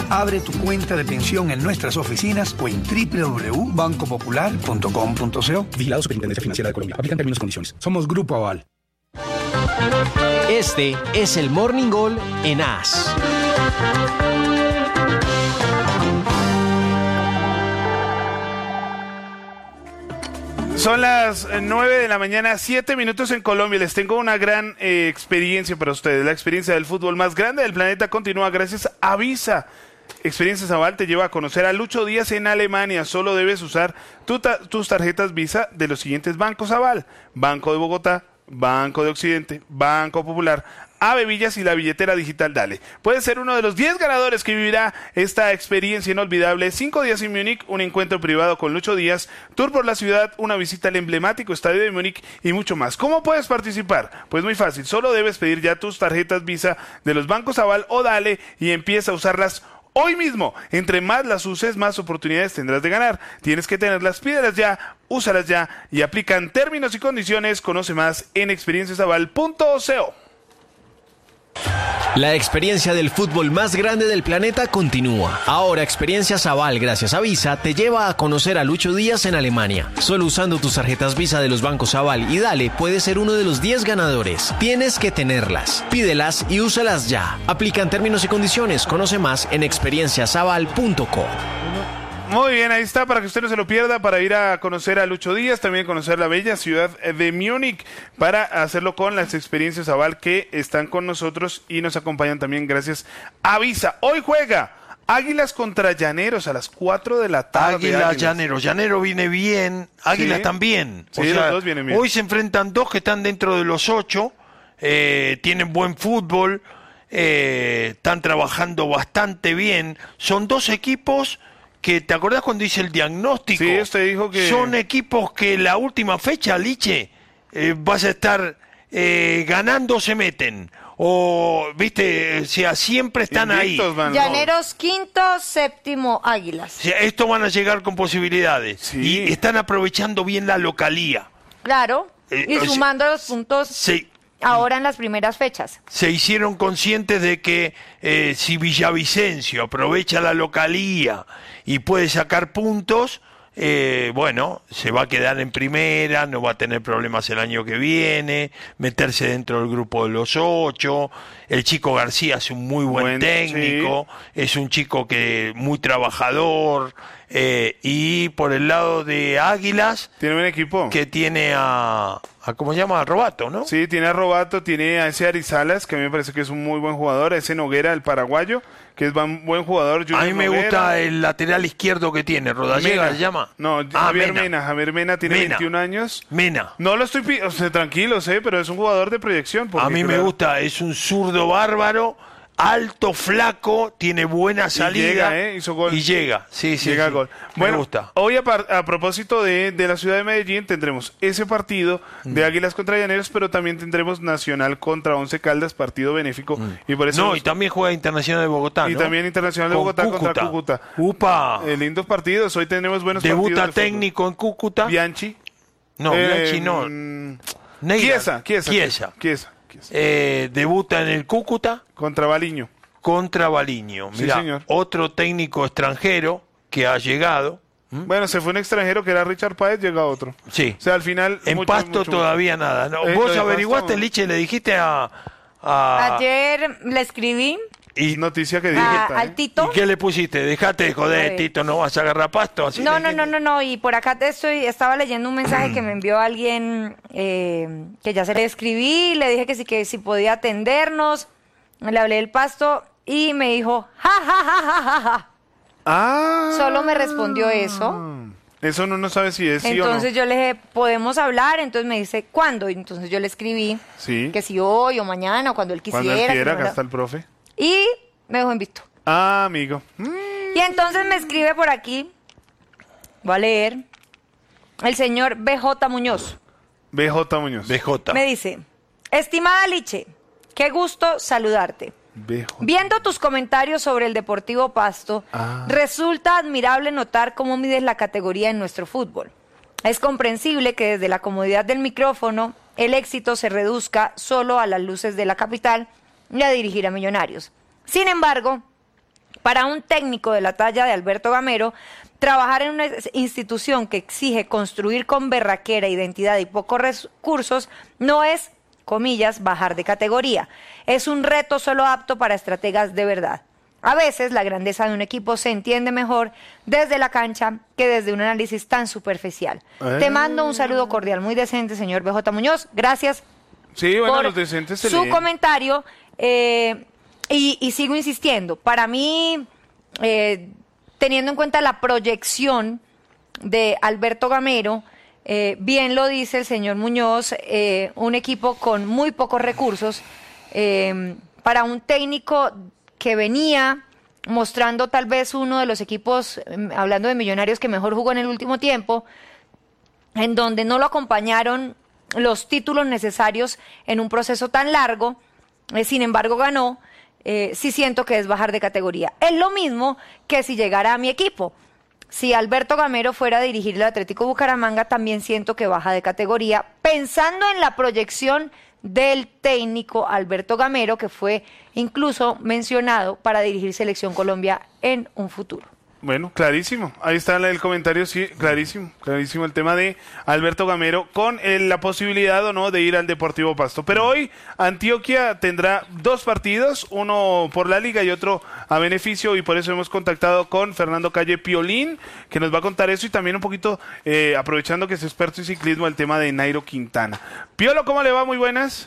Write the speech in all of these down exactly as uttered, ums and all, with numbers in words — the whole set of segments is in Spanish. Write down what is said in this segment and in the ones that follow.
Abre tu cuenta de pensión en nuestras oficinas o en doble u doble u doble u punto banco popular punto com punto co. Vigilado Superintendencia Financiera de Colombia. Aplican términos y condiciones. Somos Grupo Aval. Este es el Morning Call en A S. Son las nueve de la mañana, siete minutos en Colombia. Les tengo una gran eh, experiencia para ustedes. La experiencia del fútbol más grande del planeta continúa gracias a Visa. Experiencias Aval te lleva a conocer a Lucho Díaz en Alemania. Solo debes usar tu ta- tus tarjetas Visa de los siguientes bancos Aval: Banco de Bogotá, Banco de Occidente, Banco Popular, Ave Villas y la billetera digital Dale. Puedes ser uno de los diez ganadores que vivirá esta experiencia inolvidable. Cinco días en Múnich, un encuentro privado con Lucho Díaz, tour por la ciudad, una visita al emblemático estadio de Múnich y mucho más. ¿Cómo puedes participar? Pues muy fácil, solo debes pedir ya tus tarjetas Visa de los bancos Aval o Dale y empieza a usarlas hoy mismo. Entre más las uses, más oportunidades tendrás de ganar. Tienes que tenerlas, pídelas ya, úsalas ya y aplican términos y condiciones. Conoce más en experiencias aval punto co. La experiencia del fútbol más grande del planeta continúa. Ahora Experiencias Aval, gracias a Visa, te lleva a conocer a Lucho Díaz en Alemania. Solo usando tus tarjetas Visa de los bancos Aval y Dale puedes ser uno de los diez ganadores. Tienes que tenerlas, pídelas y úsalas ya. Aplican términos y condiciones. Conoce más en experiencias aval punto co. Muy bien, ahí está, para que usted no se lo pierda, para ir a conocer a Lucho Díaz, también conocer la bella ciudad de Múnich, para hacerlo con las experiencias Aval que están con nosotros y nos acompañan también gracias a Visa. Hoy juega Águilas contra Llaneros a las cuatro de la tarde. Águilas, Llaneros. Llanero viene bien, Águilas sí. también. Sí, o sea, los dos vienen bien. Hoy se enfrentan dos que están dentro de los ocho, eh, tienen buen fútbol, eh, están trabajando bastante bien. Son dos equipos que, ¿te acordás cuando hice el diagnóstico? Sí, usted dijo que... Son equipos que la última fecha, Liche, eh, vas a estar eh, ganando, se meten. O, viste, o sea, siempre están Invictos, ahí. man. Llaneros quinto, séptimo Águilas. O sea, estos van a llegar con posibilidades. Sí. Y están aprovechando bien la localía. Claro, Eh, y o sea, sumando los puntos Se, ahora en las primeras fechas. se hicieron conscientes de que eh, si Villavicencio aprovecha la localía y puede sacar puntos, eh, bueno, se va a quedar en primera, no va a tener problemas el año que viene, meterse dentro del grupo de los ocho. El chico García es un muy buen, Buen, técnico, sí. es un chico que muy trabajador, eh, y por el lado de Águilas, Tiene un equipo. que tiene a, a ¿cómo se llama? A Robato, ¿no? Sí, tiene a Robato, tiene a ese Arizalas, que a mí me parece que es un muy buen jugador, a ese Noguera, el paraguayo, que es un buen jugador. Junior A mí me Noguera. gusta el lateral izquierdo que tiene, Rodallega Mena. se llama. No, Ah, Javier Mena. Mena. Javier Mena tiene Mena. veintiún años. Mena. No lo estoy pidiendo, o sea, tranquilo, sé, pero es un jugador de proyección. porque, A mí me claro, gusta, es un zurdo bárbaro, alto, flaco, tiene buena salida. llega, ¿eh? Hizo gol. Y llega, sí, sí. Llega sí. a gol. Me Bueno, gusta. hoy a, par- a propósito de, de la ciudad de Medellín tendremos ese partido de Águilas contra Llaneros, pero también tendremos Nacional contra Once Caldas, partido benéfico. Y por eso No, y también juega Internacional de Bogotá, y ¿no? también Internacional de Con Bogotá contra Cúcuta. Cúcuta. Upa. Eh, lindos partidos, hoy tenemos buenos Debuta partidos. de técnico en Cúcuta. fútbol. Bianchi. No, Eh, Bianchi no. mm, Neira. Chiesa, Chiesa, Chiesa. Chiesa, Chiesa. Eh, debuta en el Cúcuta Contra Baliño. contra Baliño. Sí, Mirá, señor. otro técnico extranjero que ha llegado. Bueno, se fue un extranjero que era Richard Páez, llega otro. Sí. O sea, al final... En mucho, Pasto mucho- todavía nada. ¿No? Eh, lo ¿Vos de averiguaste, Pasto- Liche? Le dijiste a... a- Ayer le escribí Y noticia que dije. a- está, al ¿eh? Tito. ¿Y qué le pusiste? Dejate de joder, Eh. Tito, no vas a agarrar pasto. Así No, le no, no, dijiste. no, no, y por acá te estoy, estaba leyendo un mensaje que me envió alguien eh, que ya se le escribí, le dije que sí, que si podía atendernos, le hablé del Pasto y me dijo, ja, ja, ja, ja, ja, ja. Ah. Solo me respondió eso. Eso no, no sabe si es sí Entonces o no. yo le dije, ¿podemos hablar? Entonces me dice, ¿cuándo? Y entonces yo le escribí Sí. que si hoy o mañana o cuando él quisiera. Cuando él que quiera, me acá lo- está el profe. Y me dejó invito. Ah, amigo. Mm. Y entonces me escribe por aquí, voy a leer, el señor B J Muñoz. B J Muñoz. B J. Me dice, estimada Liche, qué gusto saludarte. B J. Viendo tus comentarios sobre el Deportivo Pasto, Ah. resulta admirable notar cómo mides la categoría en nuestro fútbol. Es comprensible que desde la comodidad del micrófono el éxito se reduzca solo a las luces de la capital y a dirigir a Millonarios. Sin embargo, Para un técnico de la talla de Alberto Gamero, trabajar en una institución que exige construir con berraquera, identidad y pocos recursos no es, comillas, bajar de categoría. Es un reto solo apto para estrategas de verdad. A veces la grandeza de un equipo se entiende mejor desde la cancha que desde un análisis tan superficial. Eh. Te mando un saludo cordial, muy decente, señor B J Muñoz. Gracias sí, bueno, por los decentes se su leen. comentario. Eh, y, y sigo insistiendo, para mí, eh, teniendo en cuenta la proyección de Alberto Gamero, eh, bien lo dice el señor Muñoz, eh, un equipo con muy pocos recursos, eh, para un técnico que venía mostrando tal vez uno de los equipos, hablando de Millonarios, que mejor jugó en el último tiempo, en donde no lo acompañaron los títulos necesarios en un proceso tan largo, eh, sin embargo ganó, eh, sí siento que es bajar de categoría. Es lo mismo que si llegara a mi equipo. Si Alberto Gamero fuera a dirigir el Atlético Bucaramanga, también siento que baja de categoría, pensando en la proyección del técnico Alberto Gamero, que fue incluso mencionado para dirigir Selección Colombia en un futuro. Bueno, clarísimo. Ahí está el comentario, sí, clarísimo, clarísimo el tema de Alberto Gamero con el, la posibilidad o no de ir al Deportivo Pasto. Pero hoy Antioquia tendrá dos partidos, uno por la liga y otro a beneficio, y por eso hemos contactado con Fernando Calle Piolín, que nos va a contar eso, y también un poquito, eh, aprovechando que es experto en ciclismo, el tema de Nairo Quintana. Piolo, ¿cómo le va? Muy buenas.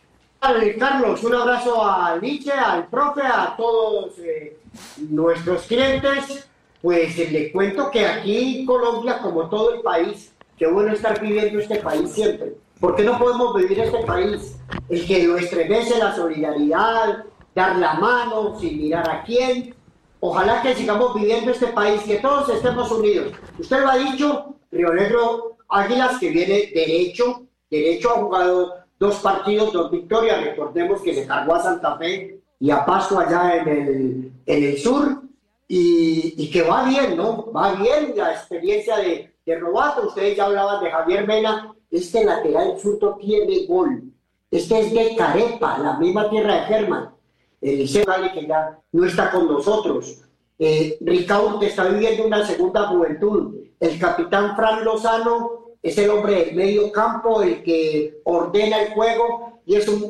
Carlos, un abrazo a Nietzsche, al profe, a todos eh, nuestros clientes. Pues eh, le cuento que aquí en Colombia, como todo el país, qué bueno estar viviendo este país siempre. ¿Por qué no podemos vivir este país? El que lo estremece la solidaridad, dar la mano sin mirar a quién. Ojalá que sigamos viviendo este país, que todos estemos unidos. Usted lo ha dicho, Río Negro Águilas, que viene derecho, derecho ha jugado dos partidos, dos victorias. Recordemos que se cargó a Santa Fe y a Pasto allá en el, en el sur. Y, y que va bien, ¿no? Va bien la experiencia de, de Robato. Ustedes ya hablaban de Javier Mena. Este lateral zurdo tiene gol. Este es de Carepa, la misma tierra de Germán. Eliseo Gale, que ya no está con nosotros. Eh, Ricaurte está viviendo una segunda juventud. El capitán Fran Lozano es el hombre del medio campo, el que ordena el juego y es un